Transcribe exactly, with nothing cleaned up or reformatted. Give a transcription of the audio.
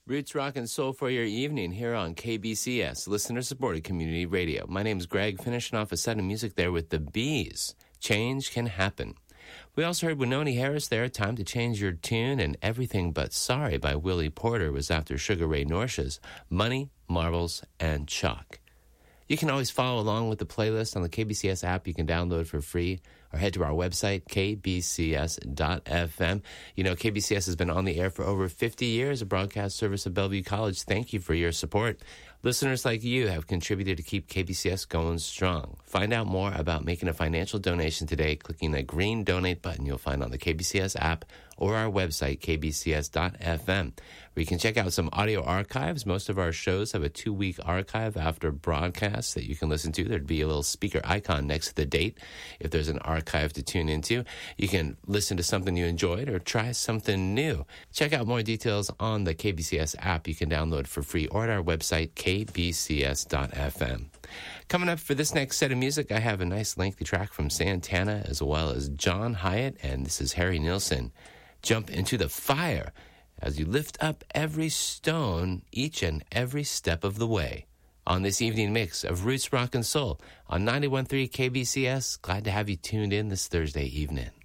Roots Rock and Soul for your evening here on K B C S, listener-supported community radio. My name's Greg, finishing off a set of music there with the Bees. Change Can Happen. We also heard Wynonie Harris there, Time to Change Your Tune, and Everything But Sorry by Willie Porter was after Sugar Ray Norsh's Money, Marbles, and Chalk. You can always follow along with the playlist on the K B C S app you can download for free, or head to our website, k b c s dot f m. You know, K B C S has been on the air for over fifty years, a broadcast service of Bellevue College. Thank you for your support. Listeners like you have contributed to keep K B C S going strong. Find out more about making a financial donation today, clicking the green donate button you'll find on the K B C S app or our website, k b c s dot f m, where you can check out some audio archives. Most of our shows have a two-week archive after broadcast that you can listen to. There'd be a little speaker icon next to the date if there's an archive to tune into. You can listen to something you enjoyed or try something new. Check out more details on the K B C S app you can download for free or at our website, k b c s dot f m. Coming up for this next set of music, I have a nice lengthy track from Santana as well as John Hyatt, and this is Harry Nilsson. Jump into the fire as you lift up every stone each and every step of the way. On this evening mix of Roots Rock and Soul on ninety-one point three K B C S, glad to have you tuned in this Thursday evening.